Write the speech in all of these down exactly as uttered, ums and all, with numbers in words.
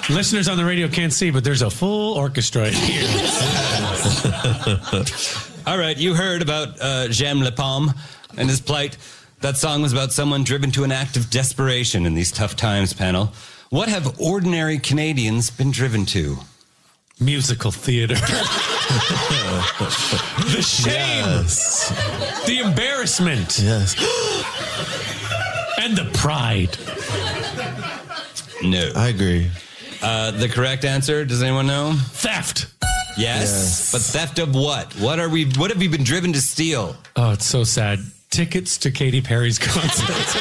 Listeners on the radio can't see, but there's a full orchestra here. All right, you heard about uh, J'aime les pommes and his plight. That song was about someone driven to an act of desperation in these tough times, panel. What have ordinary Canadians been driven to? Musical theater. The shame. Yes. The embarrassment. Yes. And the pride. No. I agree. Uh, the correct answer, does anyone know? Theft. Yes, Yes. but theft of what? What are we? What have you been driven to steal? Oh, it's so sad. Tickets to Katy Perry's concert.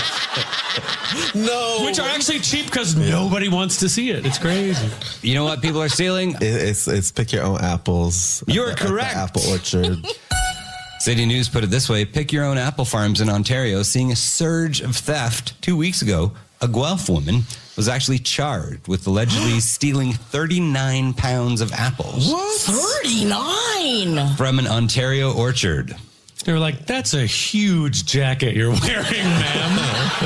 No. Which are actually cheap because nobody wants to see it. It's crazy. You know what people are stealing? It, it's it's pick your own apples. You're at the- at the correct. Apple Orchard. City News put it this way: pick your own apple farms in Ontario, seeing a surge of theft. Two weeks ago, a Guelph woman was actually charged with allegedly stealing thirty-nine pounds of apples thirty-nine from an Ontario orchard. They were like, that's a huge jacket you're wearing, ma'am.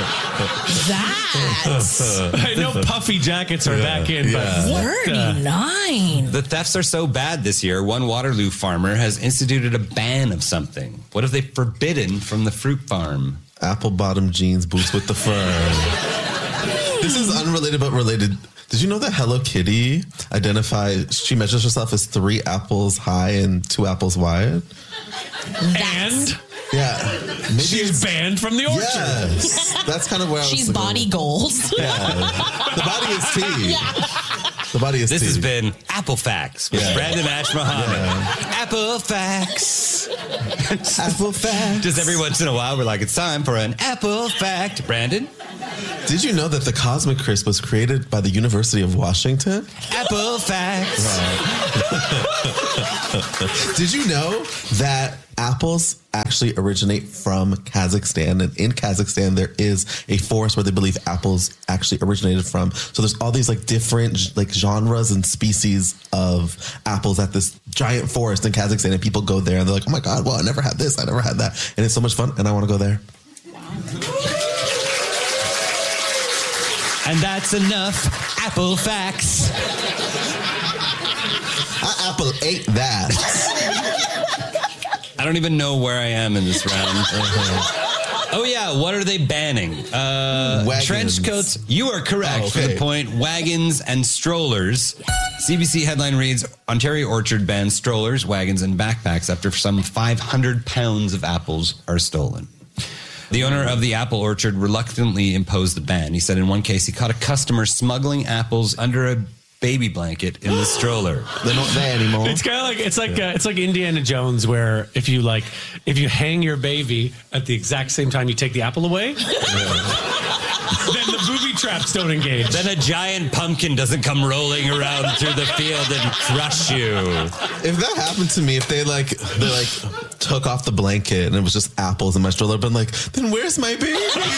That's I know puffy jackets are back in, but Yeah. what the- thirty-nine. The thefts are so bad this year, one Waterloo farmer has instituted a ban of something. What have they forbidden from the fruit farm? Apple bottom jeans, boots with the fur. This is unrelated but related. Did you know that Hello Kitty identifies, she measures herself as three apples high and two apples wide? And Yeah. Maybe she's it's- banned from the orchard. Yes. That's kind of where I was She's going. body goals. Yeah. The body is tea. The body is This tea. has been Apple Facts with Yeah. Brandon Ash Mohammed. Apple Facts. Apple fact. Just every once in a while, we're like, it's time for an Apple Fact. Brandon? Did you know that the Cosmic Crisp was created by the University of Washington? Apple Facts. Did you know that apples actually originate from Kazakhstan? And in Kazakhstan, there is a forest where they believe apples actually originated from. So there's all these like different like genres and species of apples at this giant forest in Kazakhstan. And people go there and they're like, oh my God, well, I never had this. I never had that. And it's so much fun. And I want to go there. And that's enough Apple Facts. I apple ate that. I don't even know where I am in this round. Oh, yeah. What are they banning? Uh, Wagons. trench coats. You are correct Oh, for okay. the point. Wagons and strollers. C B C headline reads, Ontario Orchard bans strollers, wagons, and backpacks after some five hundred pounds of apples are stolen. The owner of the apple orchard reluctantly imposed the ban. He said in one case he caught a customer smuggling apples under a baby blanket in the stroller. They're not there anymore. It's kind of like it's like uh, it's like Indiana Jones, where if you like if you hang your baby at the exact same time you take the apple away, then the booby traps don't engage. Then a giant pumpkin doesn't come rolling around through the field and crush you. If that happened to me, if they like they like took off the blanket and it was just apples in my stroller, I'd been like, then where's my baby?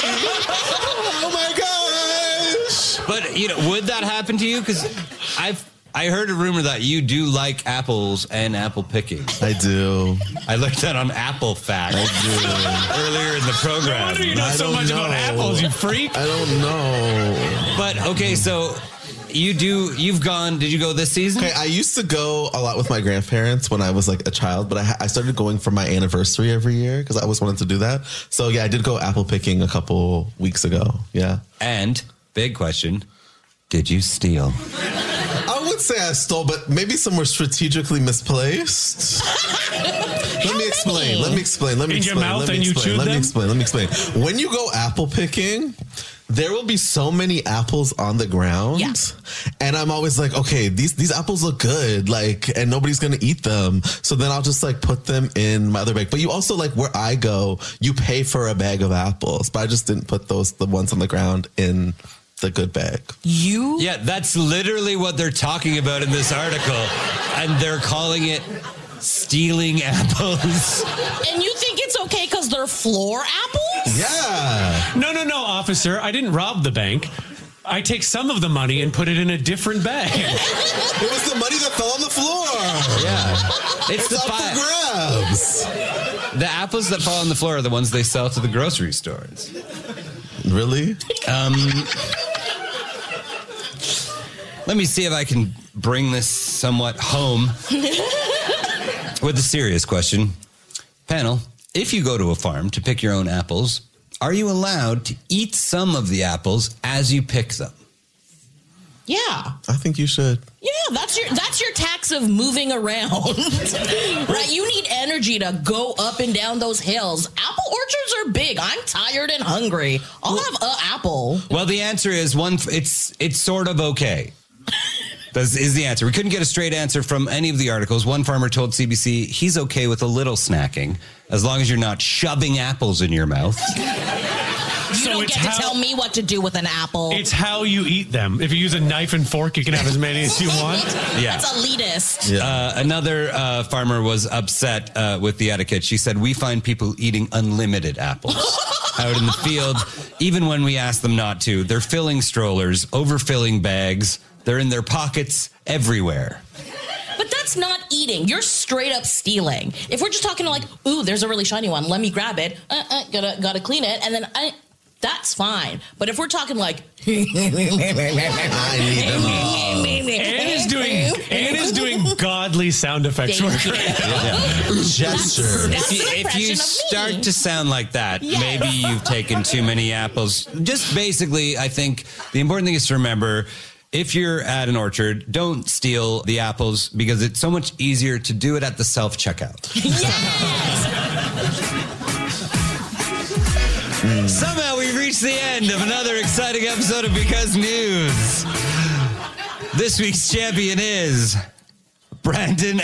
Oh my gosh! But, you know, would that happen to you? Because I've I heard a rumor that you do like apples and apple picking. I do. I learned that on Apple Fact earlier in the program. No wonder you know I so don't much about know. apples, you freak. I don't know. But, okay, so you do, you've gone, did you go this season? Okay, I used to go a lot with my grandparents when I was like a child, but I, ha- I started going for my anniversary every year because I always wanted to do that. So yeah, I did go apple picking a couple weeks ago. Yeah. And, big question, did you steal? I would say I stole, but maybe somewhere strategically misplaced. Let me explain. Let me explain. Let me In your explain. mouth Let me and you explain. chewed Let me them? explain. Let me explain. When you go apple picking, there will be so many apples on the ground. Yeah. And I'm always like, okay, these these apples look good, like, and nobody's gonna eat them. So then I'll just like put them in my other bag. But you also, like, where I go, you pay for a bag of apples. But I just didn't put those the ones on the ground in the good bag. You? Yeah, that's literally what they're talking about in this article. And they're calling it stealing apples. And you think it's okay because they're floor apples? Yeah. No, no, no, officer. I didn't rob the bank. I take some of the money and put it in a different bag. It was the money that fell on the floor. Yeah. It's, It's the up fi- for grabs. The apples that fall on the floor are the ones they sell to the grocery stores. Really? Um, Let me see if I can bring this somewhat home with a serious question. Panel, if you go to a farm to pick your own apples, are you allowed to eat some of the apples as you pick them? Yeah. I think you should. Yeah, that's your that's your tax of moving around. Right? You need energy to go up and down those hills. Apple orchards are big. I'm tired and hungry. I'll have an apple. Well, the answer is one. It's it's sort of okay. That's is the answer. We couldn't get a straight answer from any of the articles. One farmer told C B C he's okay with a little snacking as long as you're not shoving apples in your mouth. You So don't it's get to how- tell me what to do with an apple. It's how you eat them. If you use a knife and fork, you can have as many as you want. Yeah. That's elitist. Yeah. Uh, another uh, farmer was upset uh, with the etiquette. She said, we find people eating unlimited apples out in the field, even when we ask them not to. They're filling strollers, overfilling bags. They're in their pockets everywhere. But that's not eating. You're straight up stealing. If we're just talking like, ooh, there's a really shiny one. Let me grab it. Uh, uh, gotta gotta clean it, and then I. That's fine. But if we're talking like, I need them all. Anne is doing Anne is doing godly sound effects for Thank her. you. Gesture. That's If you, an if impression you of me. start to sound like that, Yes. maybe you've taken too many apples. Just basically, I think the important thing is to remember, if you're at an orchard, don't steal the apples because it's so much easier to do it at the self-checkout. Somehow we've reached the end of another exciting episode of Because News. This week's champion is Brandon